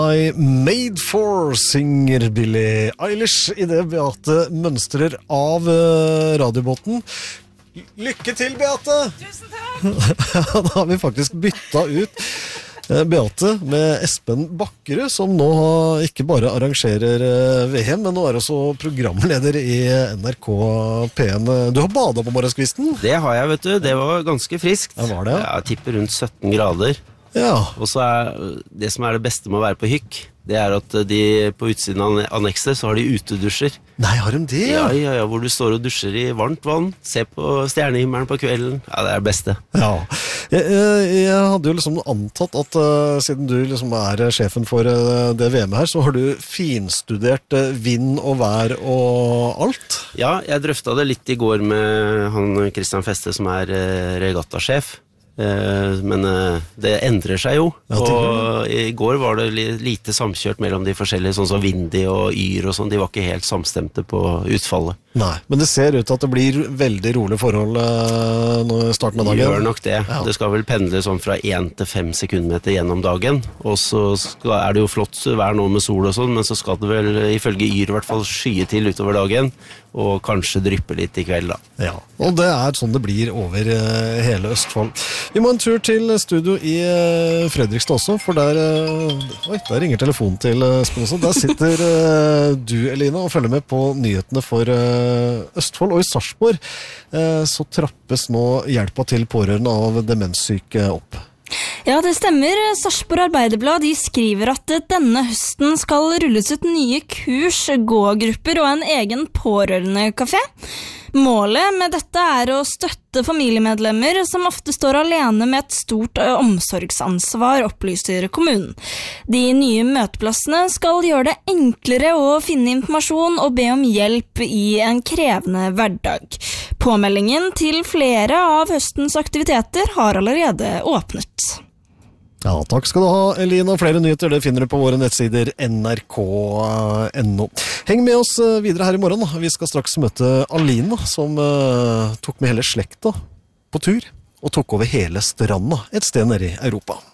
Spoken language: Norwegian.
I Made For, synger Billie Eilish I det Beate mønstrer av radiobåten. Lykke til, Beate! Tusen takk! Da har vi faktisk bytta ut Beate med Espen Bakkerud, som nå ikke bare arrangerer VM, men nå også programleder I NRK P1. Du har badet på morgenskvisten? Det har jeg, vet du. Det var ganske friskt. Ja, var det? Jeg tipper rundt 17 grader. Ja. Og så det som det beste med å være på hykk, det at de på utsiden av annekset så har de utedusjer. Nei, har de det? Ja, hvor du står og dusjer I varmt vann, ser på stjernehimmelen på kvelden. Ja, det det beste. Ja. Jeg hadde jo liksom antatt at siden du liksom sjefen for det VM her, så har du finstudert vind og vær og alt. Ja, jeg drøftet det litt I går med han Christian Feste som regattasjef. Men det endrer seg jo, og I går var det lite samkjørt mellom de forskjellige, sånn som Windy og Yr og sånn, de var ikke helt samstemte på utfallet. Nei, men det ser ut til at det blir veldig rolig forhold nå I starten av dagen. Gjør nok det. Ja. Det skal vel pendle sånn fra 1 til 5 sekundmeter gjennom dagen, og så det jo flott vær nå med sol og sånn, men så skal det vel, ifølge Yr I hvert fall, skye til utover dagen, og kanskje dryppe litt I kveld da. Ja, og det sånn det blir over hele Østfold. Vi må en tur til studio I Fredrikstad også, for der ringer telefonen til Espen også. Der sitter du, Elina, og følger med på nyhetene for Østfold, og I Sarpsborg så trappes nå hjelpa til pårørende av demenssyke opp. Ja, det stemmer. Sarpsborg Arbeiderblad de skriver at denne høsten skal rulles ut nye kurs, gågrupper og en egen pårørende-kafé. Målet med dette å støtte familiemedlemmer som ofte står alene med et stort omsorgsansvar, opplyser kommunen. De nye møteplassene skal gjøre det enklere å finne informasjon og be om hjelp I en krevende hverdag. Påmeldingen til flere av høstens aktiviteter har allerede åpnet. Ja, takk skal du ha, Elina. Flere nyheter det finner du på våre nettsider nrk.no. Heng med oss videre her I morgen. Vi skal straks møte Alina, som tok med hele slekta på tur og tok over hele stranda et sted nede I Europa.